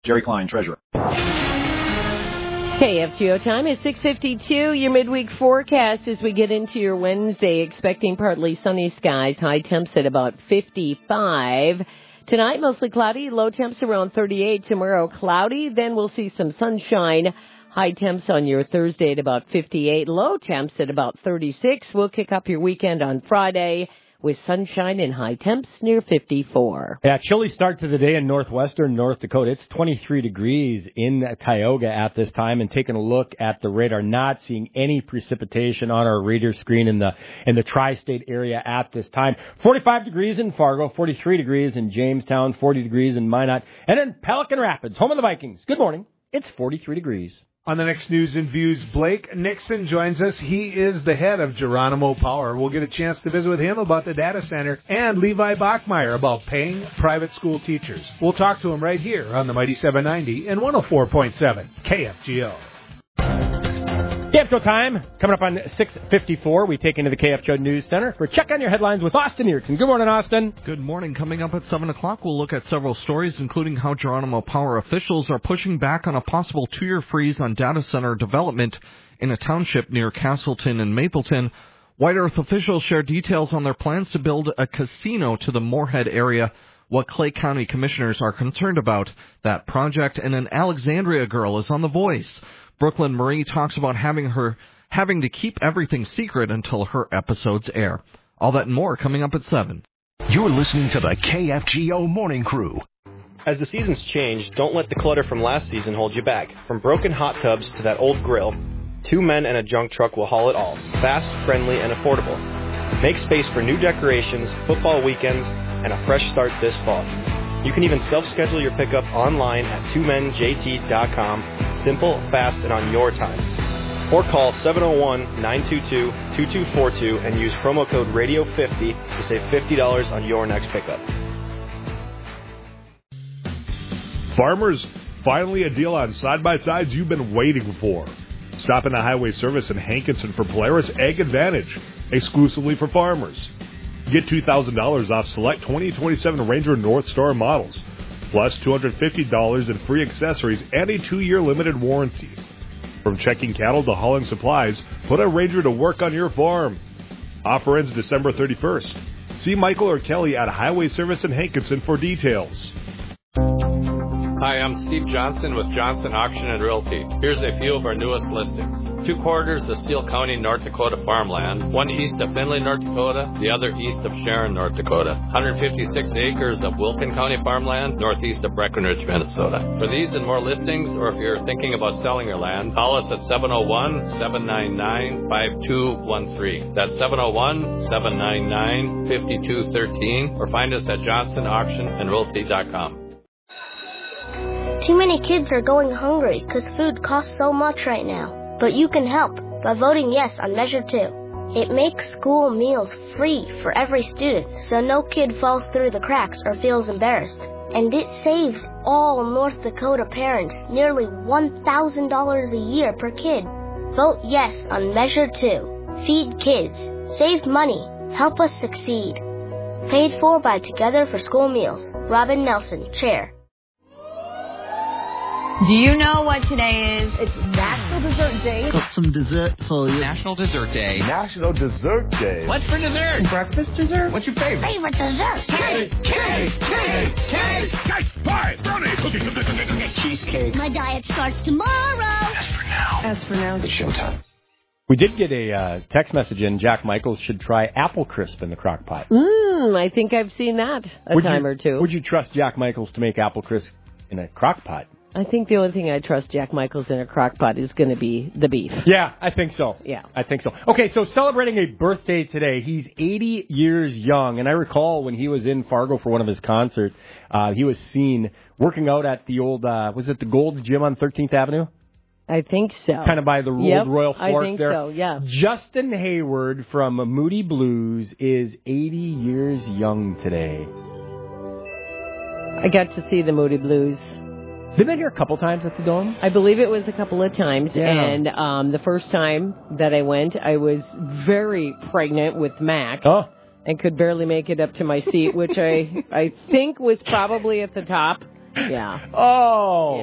Jerry Klein, Treasurer. KFGO time is 6:52. Your midweek forecast as we get into your Wednesday, expecting partly sunny skies, high temps at about 55. Tonight, mostly cloudy, low temps around 38. Tomorrow, cloudy, then we'll see some sunshine. High temps on your Thursday at about 58. Low temps at about 36. We'll kick up your weekend on Friday with sunshine and high temps near 54. Yeah, chilly start to the day in northwestern North Dakota. It's 23 degrees in Tioga at this time. And taking a look at the radar, not seeing any precipitation on our radar screen in the tri-state area at this time. 45 degrees in Fargo, 43 degrees in Jamestown, 40 degrees in Minot. And in Pelican Rapids, home of the Vikings. Good morning. It's 43 degrees. On the next News and Views, Blake Nixon joins us. He is the head of Geronimo Power. We'll get a chance to visit with him about the data center and Levi Bachmeyer about paying private school teachers. We'll talk to him right here on the Mighty 790 and 104.7 KFGO. KFGO time. Coming up on 6:54, we take into the KFGO News Center for Check on Your Headlines with Austin Erickson. Good morning, Austin. Good morning. Coming up at 7 o'clock, we'll look at several stories, including how Geronimo Power officials are pushing back on a possible 2-year freeze on data center development in a township near Castleton and Mapleton. White Earth officials share details on their plans to build a casino to the Moorhead area. What Clay County commissioners are concerned about that project, and an Alexandria girl is on The Voice. Brooklyn Marie talks about having to keep everything secret until her episodes air. All that and more coming up at 7. You're listening to the KFGO Morning Crew. As the seasons change, don't let the clutter from last season hold you back. From broken hot tubs to that old grill, 2 men and a junk truck will haul it all. Fast, friendly, and affordable. Make space for new decorations, football weekends, and a fresh start this fall. You can even self-schedule your pickup online at 2menjt.com. Simple, fast, and on your time. Or call 701-922-2242 and use promo code RADIO50 to save $50 on your next pickup. Farmers, finally a deal on side-by-sides you've been waiting for. Stop in the Highway Service in Hankinson for Polaris Ag Advantage, exclusively for farmers. Get $2,000 off select 2027 Ranger North Star models, plus $250 in free accessories and a 2-year limited warranty. From checking cattle to hauling supplies, put a Ranger to work on your farm. Offer ends December 31st. See Michael or Kelly at Highway Service in Hankinson for details. Hi, I'm Steve Johnson with Johnson Auction and Realty. Here's a few of our newest listings. 2 quarters of Steele County, North Dakota farmland, one east of Findlay, North Dakota, the other east of Sharon, North Dakota. 156 acres of Wilkin County farmland, northeast of Breckenridge, Minnesota. For these and more listings, or if you're thinking about selling your land, call us at 701-799-5213. That's 701-799-5213, or find us at johnsonauctionandrealty.com. Too many kids are going hungry because food costs so much right now. But you can help by voting yes on Measure 2. It makes school meals free for every student, so no kid falls through the cracks or feels embarrassed. And it saves all North Dakota parents nearly $1,000 a year per kid. Vote yes on Measure 2. Feed kids. Save money. Help us succeed. Paid for by Together for School Meals. Robin Nelson, Chair. Do you know what today is? It's National Dessert Day. Got some dessert for you. National Dessert Day. National Dessert Day. What's for dessert? Breakfast dessert? What's your favorite? Favorite dessert? Cake! Guys, pie, brownie, cookies, cheesecake. My diet starts tomorrow. As for now, it's showtime. We did get a text message in. Jack Michaels should try apple crisp in the crock pot. I think I've seen that a time or two. Would you trust Jack Michaels to make apple crisp in a crock pot? I think the only thing I trust Jack Michaels in a crock pot is going to be the beef. Yeah, I think so. Yeah. I think so. Okay, so celebrating a birthday today. He's 80 years young, and I recall when he was in Fargo for one of his concerts, he was seen working out at the old, was it the Gold's Gym on 13th Avenue? I think so. Kind of by the old Royal Fort I think there. so, yeah. Justin Hayward from Moody Blues is 80 years young today. I got to see the Moody Blues. Been there a couple times at the Dome? I believe it was a couple of times. Yeah. And the first time that I went, I was very pregnant with Mac. Oh. And could barely make it up to my seat, which I think was probably at the top Yeah. Oh.